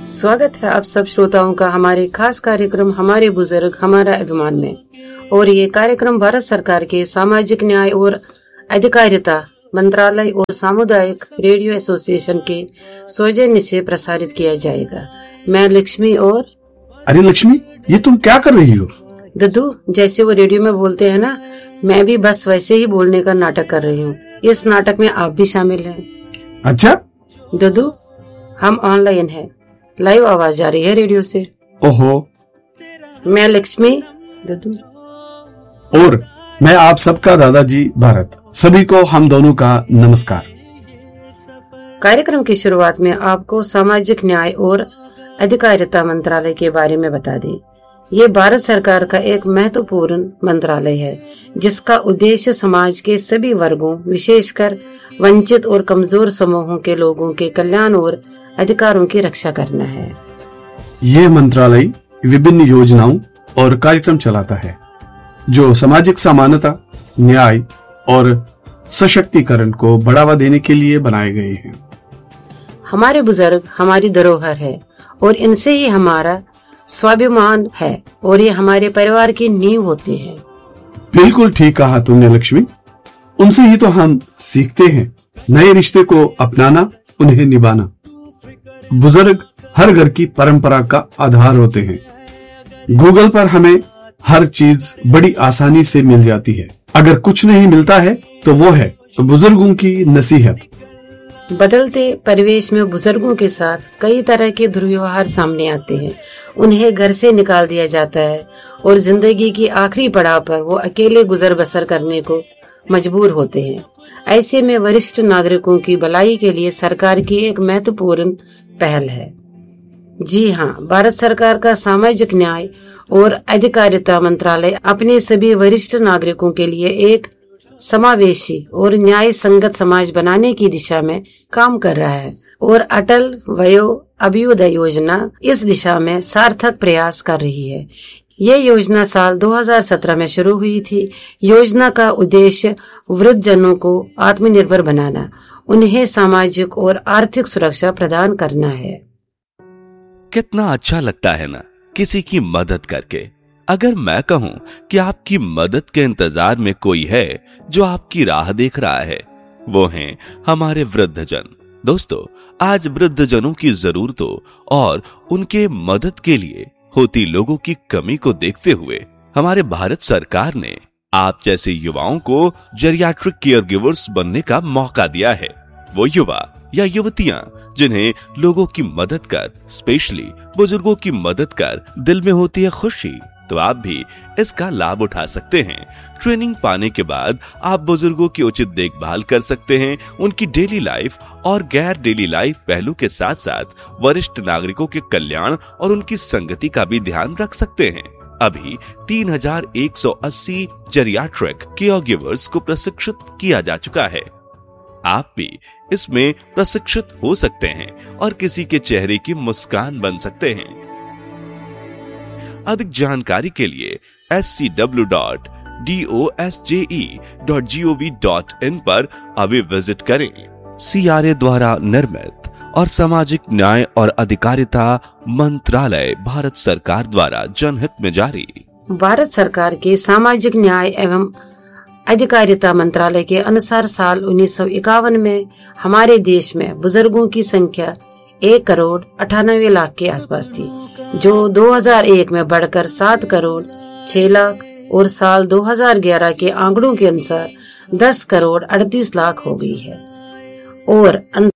स्वागत है आप सब श्रोताओं का हमारे खास कार्यक्रम हमारे बुजुर्ग हमारा अभिमान में। और ये कार्यक्रम भारत सरकार के सामाजिक न्याय और अधिकारिता मंत्रालय और सामुदायिक रेडियो एसोसिएशन के सौजन्य से प्रसारित किया जाएगा। मैं लक्ष्मी और अरे लक्ष्मी, ये तुम क्या कर रही हो? दद्दू, जैसे वो रेडियो में बोलते हैं ना, मैं भी बस वैसे ही बोलने का नाटक कर रही हूँ। इस नाटक में आप भी शामिल हैं। अच्छा दद्दू, हम ऑनलाइन हैं, लाइव आवाज आ रही है रेडियो से। ओहो। मैं लक्ष्मी, दद्दू और मैं आप सबका दादाजी भारत। सभी को हम दोनों का नमस्कार। कार्यक्रम की शुरुआत में आपको सामाजिक न्याय और अधिकारिता मंत्रालय के बारे में बता दें। ये भारत सरकार का एक महत्वपूर्ण मंत्रालय है जिसका उद्देश्य समाज के सभी वर्गों, विशेषकर वंचित और कमजोर समूहों के लोगों के कल्याण और अधिकारों की रक्षा करना है। ये मंत्रालय विभिन्न योजनाओं और कार्यक्रम चलाता है जो सामाजिक समानता, न्याय और सशक्तिकरण को बढ़ावा देने के लिए बनाए गए हैं। हमारे बुजुर्ग हमारी धरोहर है और इनसे ही हमारा स्वाभिमान है और ये हमारे परिवार की नींव होते हैं। बिल्कुल ठीक कहा तुमने लक्ष्मी। उनसे ही तो हम सीखते हैं नए रिश्ते को अपनाना, उन्हें निभाना। बुजुर्ग हर घर की परंपरा का आधार होते हैं। गूगल पर हमें हर चीज बड़ी आसानी से मिल जाती है। अगर कुछ नहीं मिलता है तो वो है बुजुर्गों की नसीहत। बदलते परिवेश में बुजुर्गों के साथ कई तरह के दुर्व्यवहार सामने आते हैं। उन्हें घर से निकाल दिया जाता है और जिंदगी की आखिरी पड़ाव पर वो अकेले गुजर बसर करने को मजबूर होते हैं। ऐसे में वरिष्ठ नागरिकों की भलाई के लिए सरकार की एक महत्वपूर्ण पहल है। जी हाँ, भारत सरकार का सामाजिक न्याय और अधिकारिता मंत्रालय अपने सभी वरिष्ठ नागरिकों के लिए एक समावेशी और न्याय संगत समाज बनाने की दिशा में काम कर रहा है और अटल वयो अभ्युदय योजना इस दिशा में सार्थक प्रयास कर रही है। ये योजना साल 2017 में शुरू हुई थी। योजना का उद्देश्य वृद्ध जनों को आत्मनिर्भर बनाना, उन्हें सामाजिक और आर्थिक सुरक्षा प्रदान करना है। कितना अच्छा लगता है ना किसी की मदद करके। अगर मैं कहूं कि आपकी मदद के इंतजार में कोई है जो आपकी राह देख रहा है, वो हैं हमारे वृद्धजन। दोस्तों, आज वृद्धजनों की जरूरतों और उनके मदद के लिए होती लोगों की कमी को देखते हुए हमारे भारत सरकार ने आप जैसे युवाओं को जेरियाट्रिक केयर गिवर्स बनने का मौका दिया है। वो युवा या युवतियां जिन्हें लोगों की मदद कर, स्पेशली बुजुर्गों की मदद कर दिल में होती है खुशी, तो आप भी इसका लाभ उठा सकते हैं। ट्रेनिंग पाने के बाद आप बुजुर्गों की उचित देखभाल कर सकते हैं। उनकी डेली लाइफ और गैर डेली लाइफ पहलू के साथ साथ वरिष्ठ नागरिकों के कल्याण और उनकी संगति का भी ध्यान रख सकते हैं। अभी 3180 जेरियाट्रिक केयर गिवर्स को प्रशिक्षित किया जा चुका है। आप भी इसमें प्रशिक्षित हो सकते हैं और किसी के चेहरे की मुस्कान बन सकते हैं। अधिक जानकारी के लिए scw.dosje.gov.in पर अभी विजिट करें। CRA द्वारा निर्मित और सामाजिक न्याय और अधिकारिता मंत्रालय भारत सरकार द्वारा जनहित में जारी। भारत सरकार के सामाजिक न्याय एवं अधिकारिता मंत्रालय के अनुसार साल 1951 में हमारे देश में बुजुर्गों की संख्या 1,98,00,000 के आसपास थी, जो 2001 में बढ़कर 7,06,00,000 और साल 2011 के आंकड़ों के अनुसार 10,38,00,000 हो गई है। और